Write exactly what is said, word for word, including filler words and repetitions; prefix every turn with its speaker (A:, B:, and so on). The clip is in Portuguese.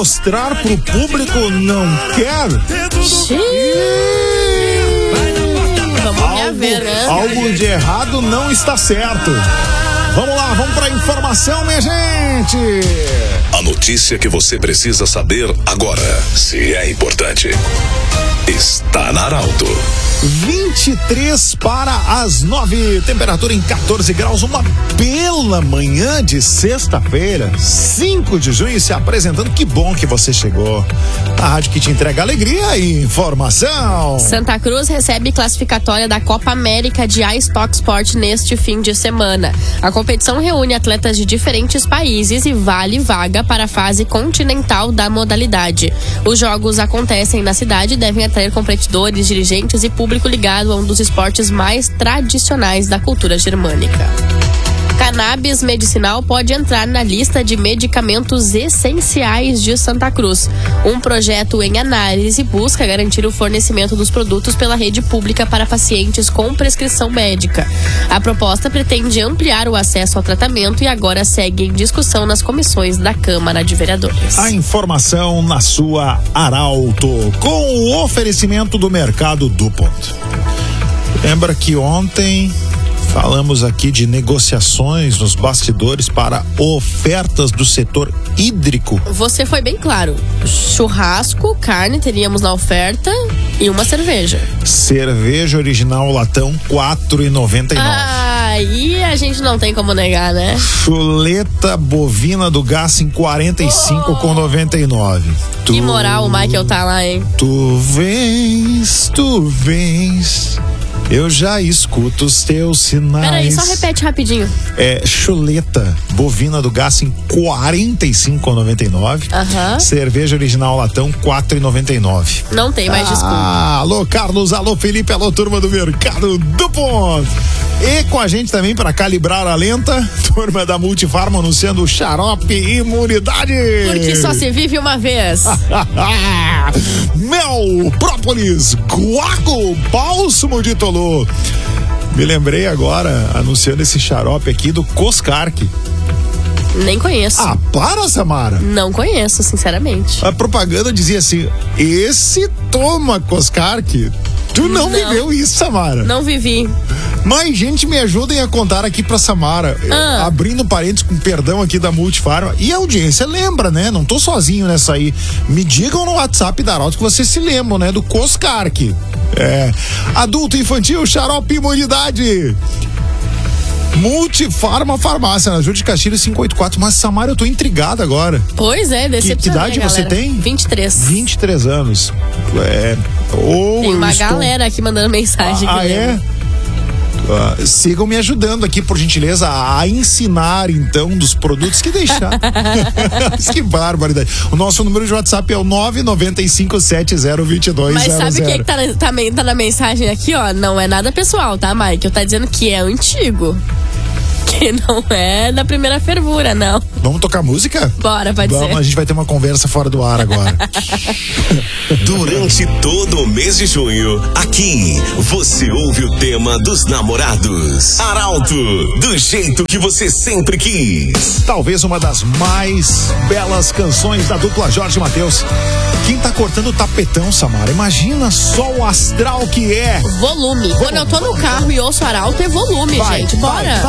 A: mostrar pro público não quer?
B: Vamos ver, né?
A: Algo de errado não está certo. Vamos lá, vamos pra informação, minha gente.
C: A notícia que você precisa saber agora, se é importante, está na Arauto.
A: vinte e três para as nove, temperatura em catorze graus, uma bela manhã de sexta-feira, cinco de junho, se apresentando. Que bom que você chegou. A rádio que te entrega alegria e informação.
B: Santa Cruz recebe classificatória da Copa América de iStock Sport neste fim de semana. A competição reúne atletas de diferentes países e vale vaga para a fase continental da modalidade. Os jogos acontecem na cidade e devem atrair competidores, dirigentes e público ligado a um dos esportes mais tradicionais da cultura germânica. Cannabis medicinal pode entrar na lista de medicamentos essenciais de Santa Cruz. Um projeto em análise busca garantir o fornecimento dos produtos pela rede pública para pacientes com prescrição médica. A proposta pretende ampliar o acesso ao tratamento e agora segue em discussão nas comissões da Câmara de Vereadores.
A: A informação na sua Arauto, com o oferecimento do Mercado DuPont. Lembra que ontem falamos aqui de negociações nos bastidores para ofertas do setor hídrico.
B: Você foi bem claro. Churrasco, carne teríamos na oferta e uma cerveja.
A: Cerveja original latão quatro reais e noventa e nove centavos.
B: Aí a gente não tem como negar, né?
A: Chuleta bovina do Gás em quarenta e cinco reais e noventa e nove centavos.
B: Que tu, moral o Michael tá lá, hein?
A: Tu vens, tu vens. Eu já escuto os teus sinais.
B: Peraí, só repete rapidinho.
A: É, chuleta bovina do Gás em quarenta e cinco reais e noventa e nove centavos.
B: Aham.
A: Cerveja original latão quatro reais e noventa e nove centavos.
B: Não tem mais desculpa.
A: Ah, alô Carlos, alô Felipe, alô turma do Mercado DuPont. E com a gente também para calibrar a lenta, turma da Multifarma anunciando o xarope imunidade.
B: Porque só se vive uma vez.
A: Mel, própolis, guaco, bálsamo de Tolô. Me lembrei agora, anunciando esse xarope aqui do Coscarque.
B: Nem conheço.
A: Ah, para, Samara.
B: Não conheço, sinceramente.
A: A propaganda dizia assim: esse toma Coscarque. Tu não, não viveu isso, Samara?
B: Não vivi.
A: Mas, gente, me ajudem a contar aqui pra Samara.
B: Ah.
A: Abrindo parênteses com perdão aqui da Multifarma. E a audiência lembra, né? Não tô sozinho nessa aí. Me digam no WhatsApp da Arauto que vocês se lembram, né? Do Coscarque. É. Adulto infantil, xarope imunidade. Multifarma Farmácia, na Júlio de Castilhos cinco oito quatro. Mas, Samara, eu tô intrigado agora.
B: Pois é, decepcionante.
A: Que, que idade você tem?
B: vinte e três.
A: vinte e três anos. É. Ou
B: tem uma
A: estou...
B: galera aqui mandando mensagem.
A: Ah,
B: que
A: é? Uh, sigam me ajudando aqui, por gentileza, a ensinar, então, dos produtos que deixar. Que barbaridade. O nosso número de WhatsApp é o nove nove cinco sete zero dois dois zero zero.
B: Mas sabe o que, que tá, tá, tá na mensagem aqui, ó? Não é nada pessoal, tá, Mike? Eu tá dizendo que é antigo. Que não é da primeira fervura, não.
A: Vamos tocar música?
B: Bora, pode
A: Vamos,
B: ser.
A: A gente vai ter uma conversa fora do ar agora.
C: Durante todo o mês de junho, aqui você ouve o tema dos namorados. Arauto, do jeito que você sempre quis.
A: Talvez uma das mais belas canções da dupla Jorge Mateus. Quem tá cortando o tapetão, Samara? Imagina só o astral que é.
B: Volume. Quando eu tô no carro e ouço Arauto, é volume,
A: vai,
B: gente. Bora.
A: Vai,